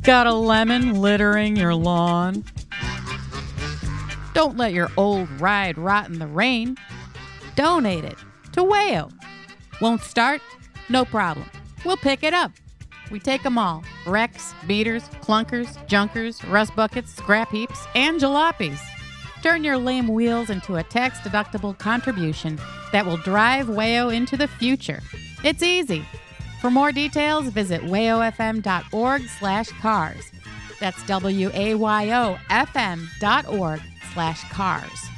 Got a lemon littering your lawn? Don't let your old ride rot in the rain. Donate it to Wayo. Won't start? No problem. We'll pick it up. We take them all. Wrecks, beaters, clunkers, junkers, rust buckets, scrap heaps, and jalopies. Turn your lame wheels into a tax-deductible contribution that will drive Wayo into the future. It's easy. For more details, visit wayofm.org/cars. That's WAYOFM.org/cars.